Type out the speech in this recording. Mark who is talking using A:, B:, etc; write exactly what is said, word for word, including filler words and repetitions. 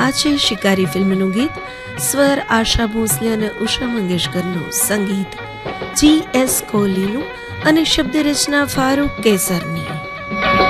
A: આ છે શિકારી ફિલ્મનું ગીત. સ્વર આશા ભોસલે અને ઉષા મંગેશકરનું, સંગીત જી એસ કોહલીનું અને શબ્દ રચના ફારૂક કેસરની.